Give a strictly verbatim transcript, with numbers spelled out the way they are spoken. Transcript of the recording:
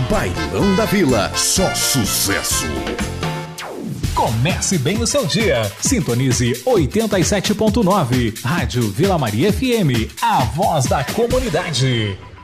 Bailão da Vila, só sucesso. Comece bem o seu dia. Sintonize oitenta e sete ponto nove. Rádio Vila Maria F M, a voz da comunidade.